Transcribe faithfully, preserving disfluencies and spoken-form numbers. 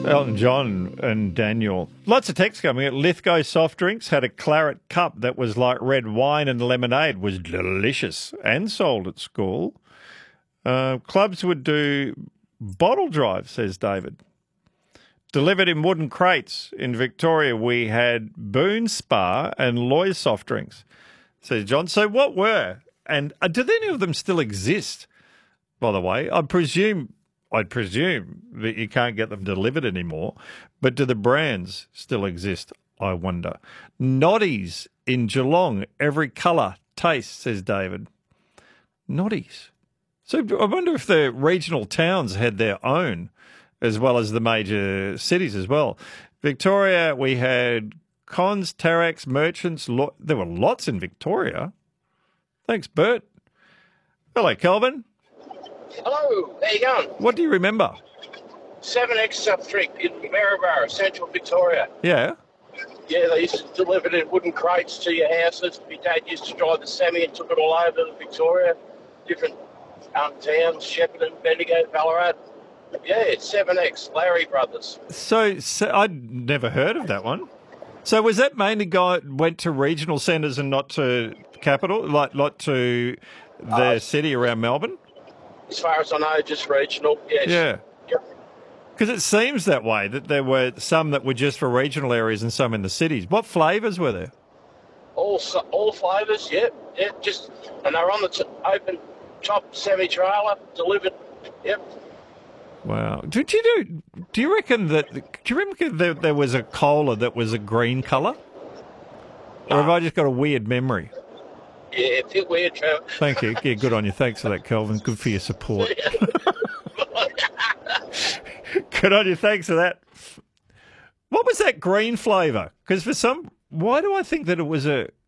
Elton John and Daniel. Lots of text coming in. Lithgow soft drinks had a claret cup that was like red wine, and lemonade was delicious and sold at school. Uh, clubs would do bottle drives, says David. Delivered in wooden crates. In Victoria, we had Boone Spa and Loy's soft drinks, says John. So what were, and uh, do any of them still exist, by the way? I presume... I'd presume that you can't get them delivered anymore, but do the brands still exist, I wonder? Noddies in Geelong, every colour, taste, says David. Noddies. So I wonder if the regional towns had their own, as well as the major cities as well. Victoria, we had Cons, Tarax, Merchants. Lo- there were lots in Victoria. Thanks, Bert. Hello, Kelvin. Hello, how you going? What do you remember? seven X soft drink in Maryborough, Central Victoria. Yeah. Yeah, they used to deliver it in wooden crates to your houses. My dad used to drive the semi and took it all over to Victoria, different um, towns, Shepparton, Bendigo, Ballarat. Yeah, it's seven X, Larry Brothers. So, so I'd never heard of that one. So was that mainly guy went to regional centres and not to capital, like not to the uh, city around Melbourne? As far as I know, just regional, yes. Yeah. Yep. Because it seems that way, that there were some that were just for regional areas and some in the cities. What flavours were there? All all flavours, yeah. yeah. Just and they're on the t- open top semi-trailer, delivered, yep. Wow. Did you do, do you reckon that, do you remember there, there was a cola that was a green colour? Or have I just got a weird memory? Yeah, a bit weird, Trevor. Thank you. Yeah, good on you. Thanks for that, Kelvin. Good for your support. Good on you. Thanks for that. What was that green flavour? Because for some, why do I think that it was a